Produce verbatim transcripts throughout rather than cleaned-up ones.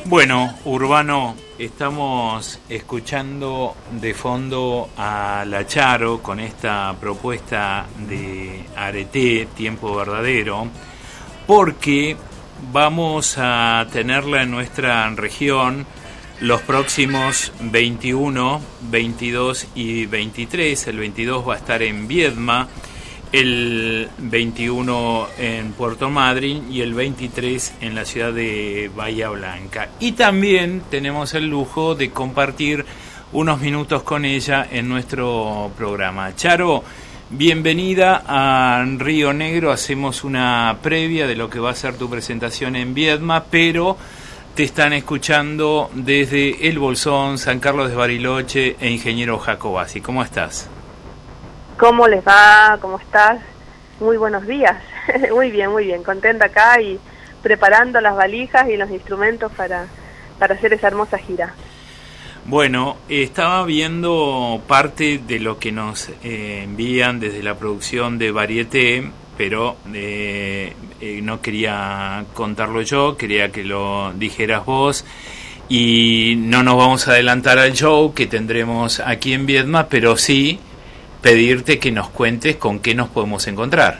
Bueno, Urbano, estamos escuchando de fondo a La Charo con esta propuesta de Areté, Tiempo Verdadero, porque vamos a tenerla en nuestra región los próximos veintiuno, veintidós y veintitrés. El veintidós va a estar en Viedma, el veintiuno en Puerto Madryn y el veintitrés en la ciudad de Bahía Blanca. Y también tenemos el lujo de compartir unos minutos con ella en nuestro programa. Charo, bienvenida a Río Negro. Hacemos una previa de lo que va a ser tu presentación en Viedma, pero te están escuchando desde El Bolsón, San Carlos de Bariloche e Ingeniero Jacobacci. ¿Cómo estás? ¿Cómo les va? ¿Cómo estás? Muy buenos días. Muy bien, muy bien. Contenta acá y preparando las valijas y los instrumentos para, para hacer esa hermosa gira. Bueno, estaba viendo parte de lo que nos eh, envían desde la producción de Varieté, pero eh, eh, no quería contarlo yo, quería que lo dijeras vos. Y no nos vamos a adelantar al show que tendremos aquí en Viedma, pero sí pedirte que nos cuentes con qué nos podemos encontrar.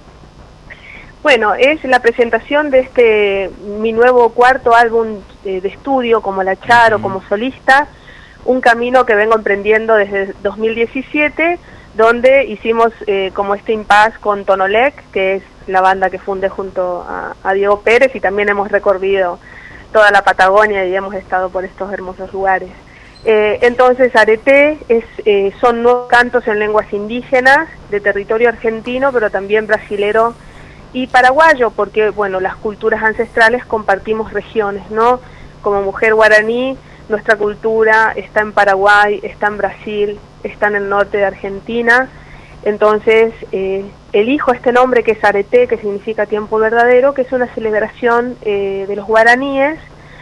Bueno, es la presentación de este mi nuevo cuarto álbum de, de estudio como La Charo, uh-huh. como solista, un camino que vengo emprendiendo desde dos mil diecisiete, donde hicimos eh, como este impasse con Tonolec, que es la banda que fundé junto a, a Diego Pérez, y también hemos recorrido toda la Patagonia y hemos estado por estos hermosos lugares. Eh, entonces Areté es, eh, son nuevos cantos en lenguas indígenas de territorio argentino, pero también brasilero y paraguayo, porque bueno, las culturas ancestrales compartimos regiones, ¿no? Como mujer guaraní, nuestra cultura está en Paraguay, está en Brasil, está en el norte de Argentina. Entonces eh, elijo este nombre que es Areté, que significa tiempo verdadero, que es una celebración eh, de los guaraníes,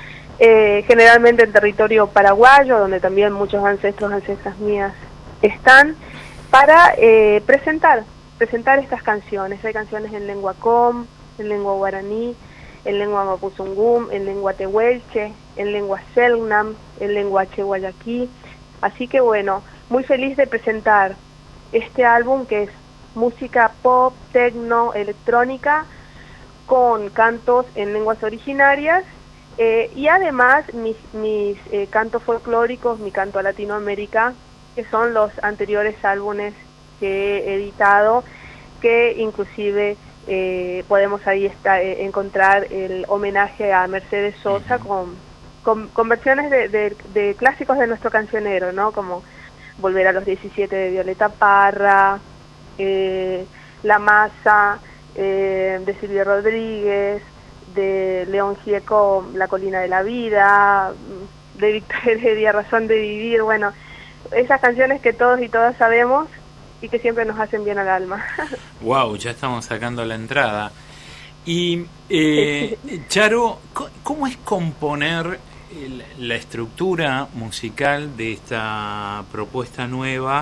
Eh, generalmente en territorio paraguayo, donde también muchos ancestros, ancestras mías están, para eh, presentar, presentar estas canciones. Hay canciones en lengua com, en lengua guaraní, en lengua mapuzungún, en lengua tehuelche, en lengua selknam, en lengua cheguayaquí. Así que bueno, muy feliz de presentar este álbum que es música pop, tecno, electrónica, con cantos en lenguas originarias. Eh, y además mis, mis eh, cantos folclóricos, mi canto a Latinoamérica, que son los anteriores álbumes que he editado, que inclusive eh, podemos ahí está, eh, encontrar el homenaje a Mercedes Sosa con, con, con versiones de, de, de clásicos de nuestro cancionero, ¿no? Como Volver a los diecisiete de Violeta Parra, eh, La Masa eh, de Silvio Rodríguez, de León Gieco, La Colina de la Vida, de Víctor Heredia, Razón de Vivir. Bueno, esas canciones que todos y todas sabemos y que siempre nos hacen bien al alma. Wow, ya estamos sacando la entrada. Y eh, Charo, ¿cómo es componer el, la estructura musical de esta propuesta nueva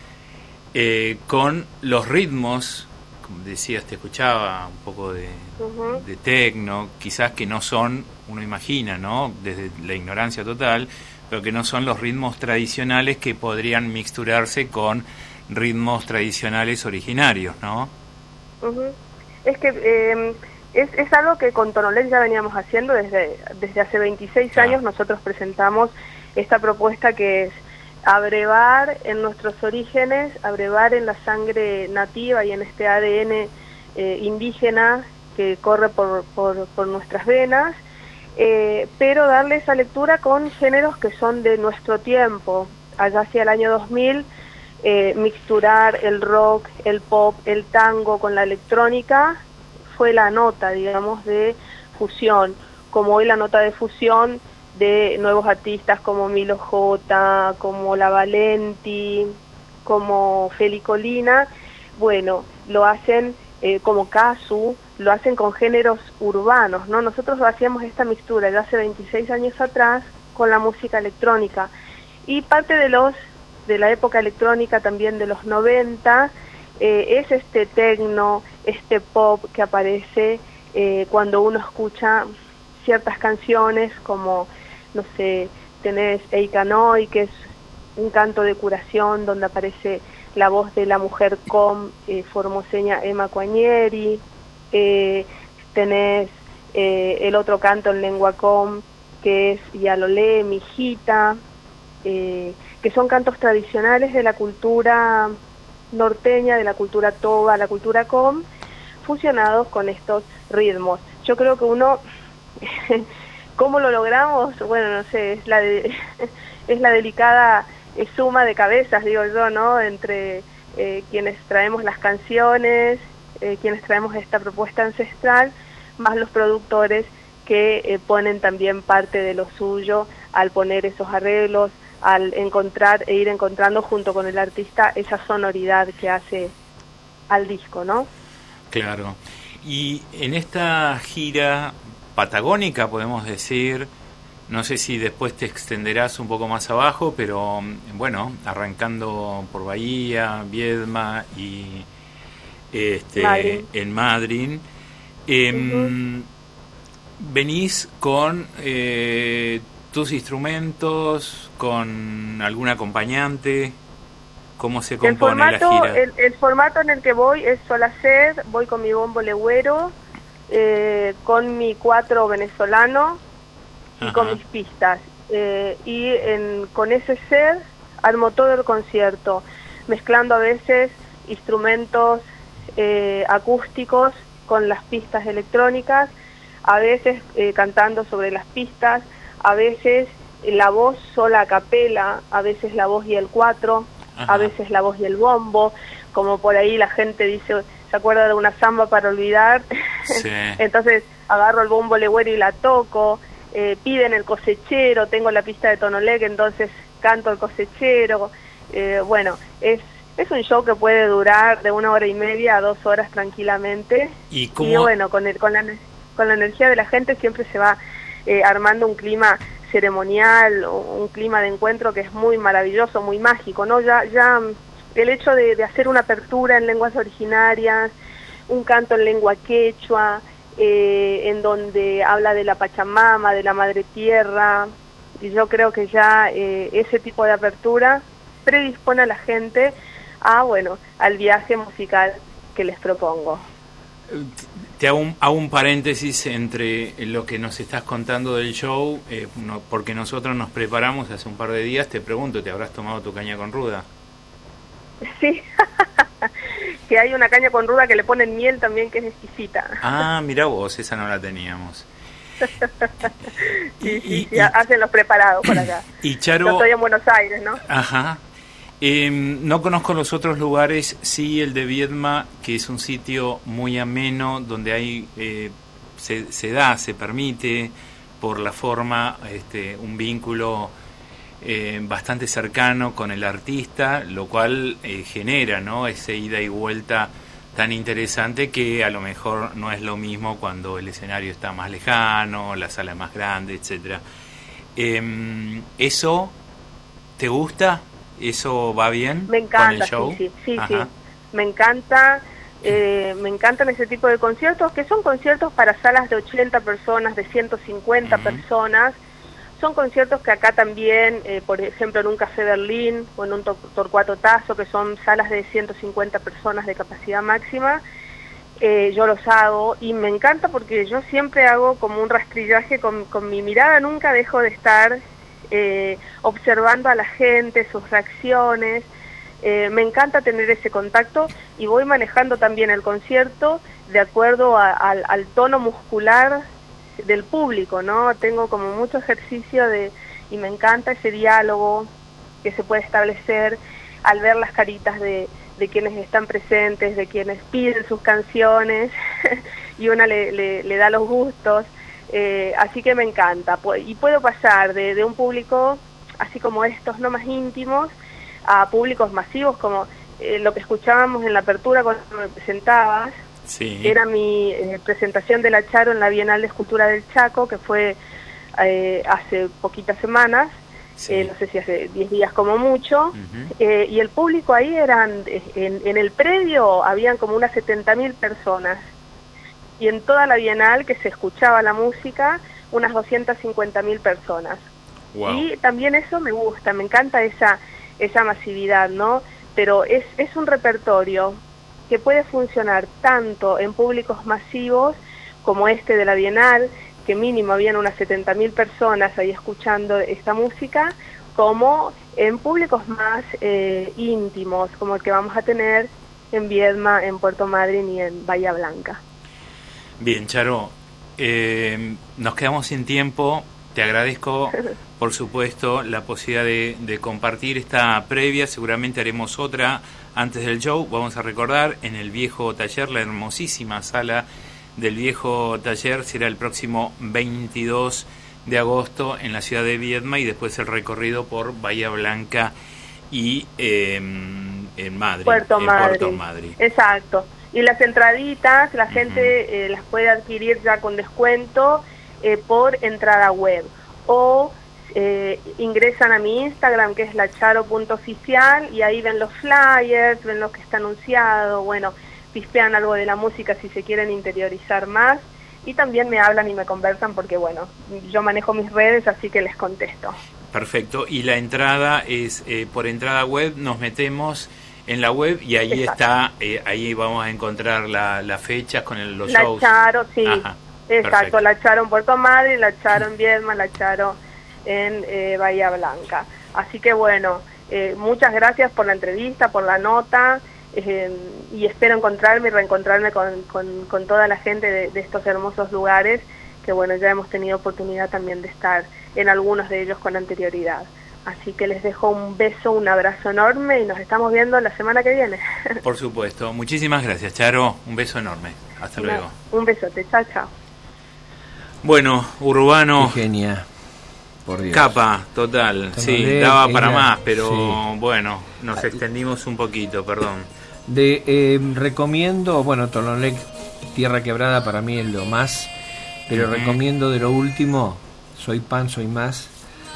eh, con los ritmos? Como decías, te escuchaba un poco de, uh-huh. de tecno, quizás que no son, uno imagina, ¿no? Desde la ignorancia total, pero que no son los ritmos tradicionales que podrían mixturarse con ritmos tradicionales originarios, ¿no? Uh-huh. Es que eh, es, es algo que con Tonolec ya veníamos haciendo desde, desde hace veintiséis ah. años. Nosotros presentamos esta propuesta que es abrevar en nuestros orígenes, abrevar en la sangre nativa y en este A D N eh, indígena que corre por, por, por nuestras venas, eh, pero darle esa lectura con géneros que son de nuestro tiempo. Allá hacia el año dos mil, eh, mixturar el rock, el pop, el tango con la electrónica fue la nota, digamos, de fusión, como hoy la nota de fusión de nuevos artistas como Milo J, como La Valenti, como Feli Colina. Bueno, lo hacen eh, como Casu, lo hacen con géneros urbanos, ¿no? Nosotros hacíamos esta mixtura ya hace veintiséis años atrás con la música electrónica, y parte de los de la época electrónica también de los noventa eh, es este tecno, este pop que aparece eh, cuando uno escucha ciertas canciones como, no sé, tenés Eikanoi, que es un canto de curación donde aparece la voz de la mujer com eh, formoseña Emma Coañeri, eh, tenés eh, el otro canto en lengua com que es Yalolé, Mijita, eh, que son cantos tradicionales de la cultura norteña, de la cultura toba, la cultura com, fusionados con estos ritmos. Yo creo que uno, ¿cómo lo logramos? Bueno, no sé, es la de, es la delicada eh, suma de cabezas, digo yo, ¿no? Entre eh, quienes traemos las canciones, eh, quienes traemos esta propuesta ancestral, más los productores que eh, ponen también parte de lo suyo al poner esos arreglos, al encontrar e ir encontrando junto con el artista esa sonoridad que hace al disco, ¿no? Claro. Y en esta gira patagónica, podemos decir, no sé si después te extenderás un poco más abajo, pero bueno, arrancando por Bahía, Viedma y este, Madryn. en Madryn, eh, uh-huh. venís con eh, tus instrumentos, con algún acompañante. ¿Cómo se compone el formato, la gira? El, el formato en el que voy es solacer, voy con mi bombo legüero, eh, con mi cuatro venezolano y Ajá. con mis pistas. Eh, y en, con ese ser armo todo el concierto, mezclando a veces instrumentos eh, acústicos con las pistas electrónicas, a veces eh, cantando sobre las pistas, a veces la voz sola a capela, a veces la voz y el cuatro, Ajá. a veces la voz y el bombo, como por ahí la gente dice, ¿se acuerda de una samba para olvidar? Sí. Entonces agarro el bombo legüero y la toco, eh, piden el cosechero, tengo la pista de Tonolec, entonces canto el cosechero, eh, bueno, es es un show que puede durar de una hora y media a dos horas tranquilamente, y, cómo... y bueno, con, el, con, la, con la energía de la gente siempre se va eh, armando un clima ceremonial, un clima de encuentro que es muy maravilloso, muy mágico, ¿no? Ya, ya el hecho de, de hacer una apertura en lenguas originarias, un canto en lengua quechua, eh, en donde habla de la Pachamama, de la Madre Tierra, y yo creo que ya eh, ese tipo de apertura predispone a la gente a, bueno, al viaje musical que les propongo. Te hago un, hago un paréntesis entre lo que nos estás contando del show, eh, no, porque nosotros nos preparamos hace un par de días. Te pregunto, ¿te habrás tomado tu caña con ruda? Sí, que hay una caña con ruda que le ponen miel también, que es exquisita. Ah, mira vos, esa no la teníamos. sí, y, sí, sí, y, hacen los preparados por acá. Y Charo... Yo estoy en Buenos Aires, ¿no? Ajá. Eh, no conozco los otros lugares, sí el de Viedma, que es un sitio muy ameno, donde hay eh, se, se da, se permite, por la forma, este, un vínculo eh, bastante cercano con el artista, lo cual eh, genera, ¿no?, ese ida y vuelta tan interesante, que a lo mejor no es lo mismo cuando el escenario está más lejano, la sala es más grande, etcétera. Eh, ¿Eso te gusta? ¿Eso va bien? Me encanta, con el show? sí, sí, sí, sí. Me encanta, eh, me encantan ese tipo de conciertos, que son conciertos para salas de ochenta personas, de ciento cincuenta uh-huh. personas. Son conciertos que acá también, eh, por ejemplo, en un Café Berlín o en un Torcuato Tazo, que son salas de ciento cincuenta personas de capacidad máxima, eh, yo los hago y me encanta porque yo siempre hago como un rastrillaje con, con mi mirada, nunca dejo de estar eh, observando a la gente, sus reacciones. Eh, me encanta tener ese contacto y voy manejando también el concierto de acuerdo a, a, al tono muscular del público, ¿no? Tengo como mucho ejercicio de y me encanta ese diálogo que se puede establecer al ver las caritas de, de quienes están presentes, de quienes piden sus canciones y una le, le, le da los gustos, eh, así que me encanta. Y puedo pasar de, de un público así como estos, no más íntimos, a públicos masivos como eh, lo que escuchábamos en la apertura cuando me presentabas. Sí. Era mi eh, presentación de la Charo en la Bienal de Escultura del Chaco, que fue eh, hace poquitas semanas, sí. eh, no sé si hace diez días como mucho, uh-huh. eh, y el público ahí eran, en, en el predio habían como unas setenta mil personas, y en toda la Bienal que se escuchaba la música, unas doscientas cincuenta mil personas. Wow. Y también eso me gusta, me encanta esa esa masividad, ¿no? Pero es, es un repertorio que puede funcionar tanto en públicos masivos como este de la Bienal, que mínimo habían unas setenta mil personas ahí escuchando esta música, como en públicos más eh, íntimos, como el que vamos a tener en Viedma, en Puerto Madryn y en Bahía Blanca. Bien, Charo, eh, nos quedamos sin tiempo. Te agradezco, por supuesto, la posibilidad de, de compartir esta previa. Seguramente haremos otra antes del show. Vamos a recordar en el Viejo Taller, la hermosísima sala del Viejo Taller, será el próximo veintidós de agosto en la ciudad de Viedma, y después el recorrido por Bahía Blanca y eh, en Madrid, Puerto en Madryn. Puerto Madryn. Exacto. Y las entraditas, la Uh-huh. gente eh, las puede adquirir ya con descuento eh, por entrada web. O eh, ingresan a mi Instagram, que es lacharo punto oficial, y ahí ven los flyers, ven lo que está anunciado, bueno, pispean algo de la música si se quieren interiorizar más, y también me hablan y me conversan porque, bueno, yo manejo mis redes, así que les contesto. Perfecto. Y la entrada es eh, por entrada web, nos metemos en la web y ahí Exacto. está, eh, ahí vamos a encontrar las la fechas con el, los La shows. Charo, sí, Ajá, exacto, perfecto. la Charo en Puerto Madryn, la Charo en Viedma, la Charo en eh, Bahía Blanca. Así que bueno, eh, muchas gracias por la entrevista, por la nota, eh, y espero encontrarme y reencontrarme con, con, con toda la gente de, de estos hermosos lugares, que bueno, ya hemos tenido oportunidad también de estar en algunos de ellos con anterioridad. Así que les dejo un beso, un abrazo enorme y nos estamos viendo la semana que viene. Por supuesto. Muchísimas gracias, Charo. Un beso enorme. Hasta Una, luego. un besote, chao, chao. Bueno, Urbano, Qué genia, por Dios. capa, total. Sí, Tonolé, daba para era- más, pero sí. bueno, nos extendimos un poquito, perdón. De, eh, recomiendo, bueno, Tonolec, Tierra Quebrada para mí es lo más, pero Ujú. recomiendo de lo último, Soy Pan, Soy Más,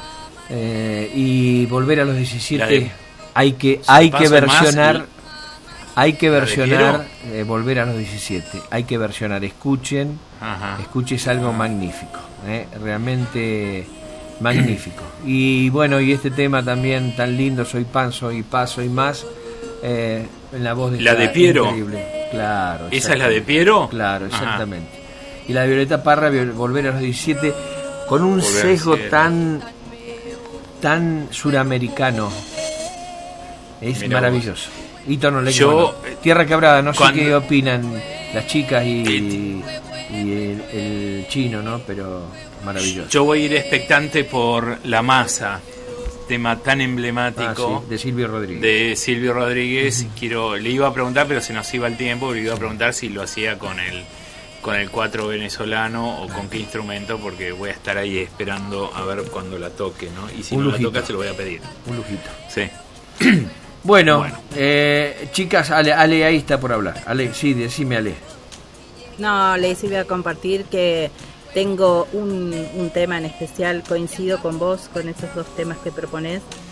eh, y Volver a los La diecisiete, de- hay que, Soy hay Pan, que Soy Más, versionar, y- hay que ¿La de versionar eh, Volver a los diecisiete, hay que versionar, escuchen, Ajá. escuchen, es algo magnífico, eh, realmente magnífico. Y bueno, y este tema también tan lindo, Soy Pan, Soy Paz, Soy Más, eh, en la voz de ¿La esta de Piero? increíble. Claro. ¿Esa es la de exactamente. Piero? Claro, Ajá. exactamente. Y la de Violeta Parra, Viol- Volver a los diecisiete, con un Volver a sesgo ser. tan tan suramericano. Es Mirá maravilloso. Y Tonolec, Yo, bueno, Tierra Quebrada, no cuando- sé qué opinan las chicas y, ¿Qué? y el, el chino, ¿no? Pero maravilloso. Yo voy a ir expectante por La Masa, tema tan Ah, emblemático sí, de Silvio Rodríguez. de Silvio Rodríguez. Quiero, le iba a preguntar, pero se nos iba el tiempo, le iba a preguntar si lo hacía con el con el cuatro venezolano o con qué instrumento, porque voy a estar ahí esperando a ver cuando la toque, ¿no? Y si Un no la lujito. toca se lo voy a pedir. Un lujito. Sí. Bueno, Bueno. Eh, chicas, Ale, Ale ahí está por hablar. Ale, sí, decime, Ale. No, les iba a compartir que tengo un, un tema en especial, coincido con vos, con esos dos temas que proponés.